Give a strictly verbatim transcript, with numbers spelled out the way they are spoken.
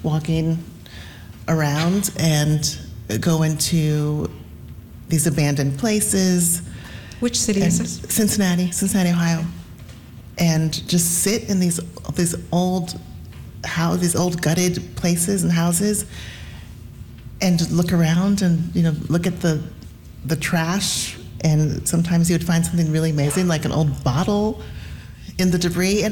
walking around and go into these abandoned places. Which city and is this? Cincinnati, Cincinnati, Ohio, and just sit in these these old how these old gutted places and houses, and look around and you know look at the the trash, and sometimes you would find something really amazing like an old bottle in the debris. And